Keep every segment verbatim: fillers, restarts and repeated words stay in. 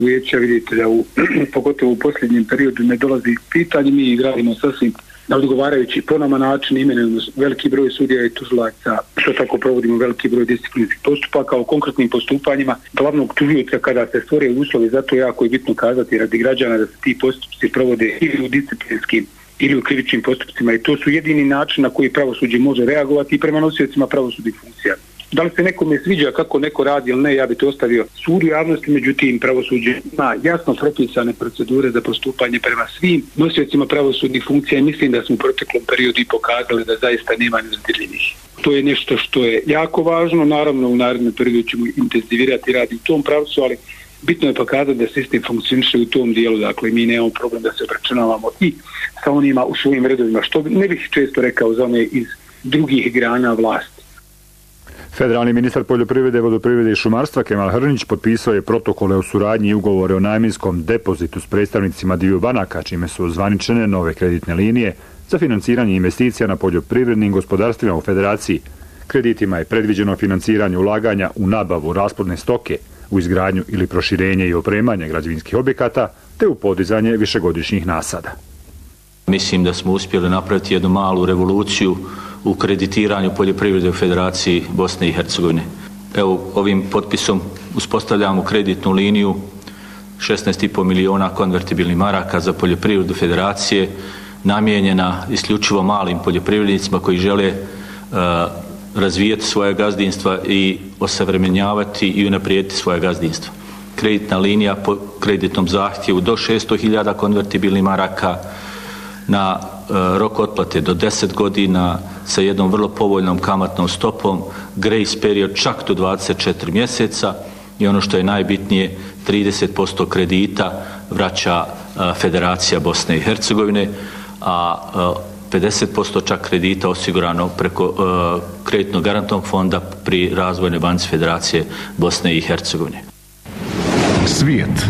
Vijeća vidite da u, pogotovo u posljednjem periodu ne dolazi pitanje, mi gradimo sasvim na odgovarajući po nama način, imenujemo veliki broj sudija i tužilaca, što tako provodimo veliki broj disciplinskih postupaka. U konkretnim postupanjima glavnog tužioca kada se stvore uslovi, zato je jako bitno kazati radi građana da se ti postupci provode ili u disciplinskim ili u krivičnim postupcima, i to su jedini način na koji pravosuđe može reagovati i prema nosiocima pravosudnih funkcija. Da li se nekome sviđa kako neko radi ili ne, ja bi to ostavio sudu javnosti, međutim pravosuđe ima jasno propisane procedure za postupanje prema svim nosiocima pravosudnih funkcija i mislim da smo u proteklom periodu i pokazali da zaista nema nezadirljivih. To je nešto što je jako važno, naravno u narednom periodu ćemo intenzivirati rad u tom pravcu, ali bitno je pokazati da sistem funkcioniše u tom dijelu, dakle mi nemamo problem da se obračunavamo i sa onima u svojim redovima, što ne bih često rekao za one iz drugih grana vlasti. Federalni ministar poljoprivrede, vodoprivrede i šumarstva Kemal Hrnić potpisao je protokole o suradnji i ugovore o namjenskom depozitu s predstavnicima dviju banaka, čime su ozvaničene nove kreditne linije za financiranje investicija na poljoprivrednim gospodarstvima u federaciji. Kreditima je predviđeno financiranje ulaganja u nabavu rasplodne stoke, u izgradnju ili proširenje i opremanje građevinskih objekata, te u podizanje višegodišnjih nasada. Mislim da smo uspjeli napraviti jednu malu revoluciju u kreditiranju poljoprivrede u Federaciji Bosne i Hercegovine. Evo, ovim potpisom uspostavljamo kreditnu liniju šesnaest i po miliona konvertibilnih maraka za poljoprivredu Federacije, namijenjena isključivo malim poljoprivrednicima koji žele uh, razvijati svoje gazdinstva i osavremenjavati i unaprijediti svoje gazdinstva. Kreditna linija po kreditnom zahtjevu do šesto hiljada konvertibilnih maraka, na uh, rok otplate do deset godina sa jednom vrlo povoljnom kamatnom stopom, grace period čak do dvadeset četiri mjeseca i ono što je najbitnije, trideset posto kredita vraća uh, Federacija Bosne i Hercegovine, a uh, pedeset posto čak kredita osigurano preko uh, kreditnog garantnog fonda pri Razvojnoj banci Federacije Bosne i Hercegovine. Svijet.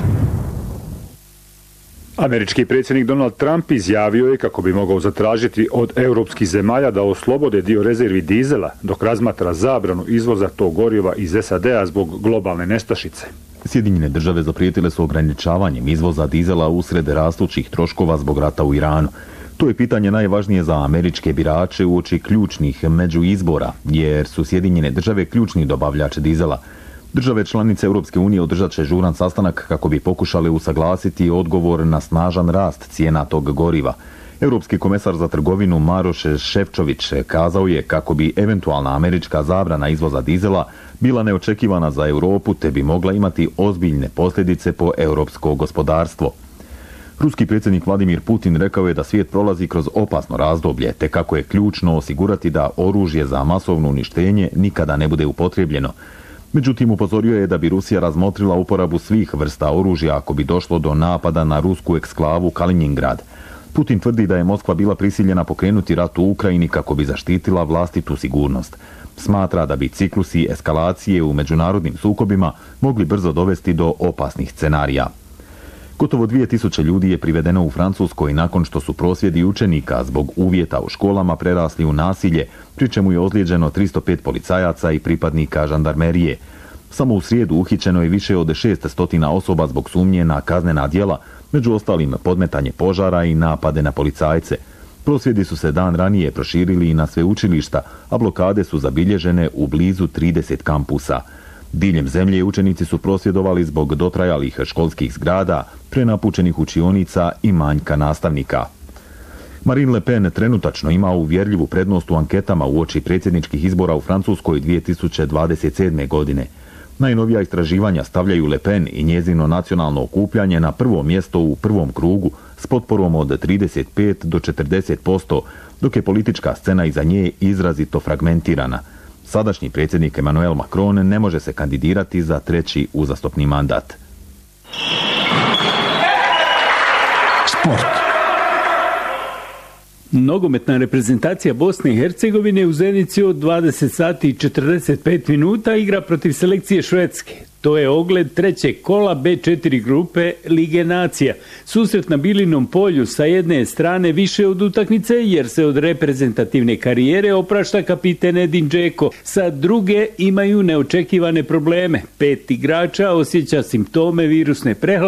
Američki predsjednik Donald Trump izjavio je kako bi mogao zatražiti od europskih zemalja da oslobode dio rezervi dizela dok razmatra zabranu izvoza tog goriva iz S A D-a zbog globalne nestašice. Sjedinjene države zaprijetile su ograničavanjem izvoza dizela usred rastućih troškova zbog rata u Iranu. To je pitanje najvažnije za američke birače uoči ključnih međuizbora, jer su Sjedinjene države ključni dobavljač dizela. Države članice Europske unije održat će žuran sastanak kako bi pokušale usaglasiti odgovor na snažan rast cijena tog goriva. Europski komesar za trgovinu Maroš Šefčović kazao je kako bi eventualna američka zabrana izvoza dizela bila neočekivana za Europu te bi mogla imati ozbiljne posljedice po europsko gospodarstvo. Ruski predsjednik Vladimir Putin rekao je da svijet prolazi kroz opasno razdoblje, te kako je ključno osigurati da oružje za masovno uništenje nikada ne bude upotrijebljeno. Međutim, upozorio je da bi Rusija razmotrila uporabu svih vrsta oružja ako bi došlo do napada na rusku eksklavu Kaliningrad. Putin tvrdi da je Moskva bila prisiljena pokrenuti rat u Ukrajini kako bi zaštitila vlastitu sigurnost. Smatra da bi ciklusi eskalacije u međunarodnim sukobima mogli brzo dovesti do opasnih scenarija. Gotovo dvije tisuće ljudi je privedeno u Francuskoj nakon što su prosvjedi učenika zbog uvjeta u školama prerasli u nasilje, pri čemu je ozlijeđeno tristo pet policajaca i pripadnika žandarmerije. Samo u srijedu uhićeno je više od šesto osoba zbog sumnje na kaznena djela, među ostalim podmetanje požara i napade na policajce. Prosvjedi su se dan ranije proširili i na sveučilišta, a blokade su zabilježene u blizu trideset kampusa. Diljem zemlje učenici su prosvjedovali zbog dotrajalih školskih zgrada, prenapučenih učionica i manjka nastavnika. Marine Le Pen trenutačno ima uvjerljivu prednost u anketama uoči predsjedničkih izbora u Francuskoj dvije tisuće dvadeset sedme. godine. Najnovija istraživanja stavljaju Le Pen i njezino nacionalno okupljanje na prvo mjesto u prvom krugu s potporom od trideset pet do četrdeset posto, dok je politička scena iza nje izrazito fragmentirana. Sadašnji predsjednik Emmanuel Macron ne može se kandidirati za treći uzastopni mandat. Sport. Nogometna reprezentacija Bosne i Hercegovine u Zenici od dvadeset sati i četrdeset pet minuta igra protiv selekcije Švedske. To je ogled trećeg kola be četiri grupe Lige nacija. Susret na Bilinom polju sa jedne strane više od utakmice jer se od reprezentativne karijere oprašta kapiten Edin Džeko. Sa druge imaju neočekivane probleme. Pet igrača osjeća simptome virusne prehlade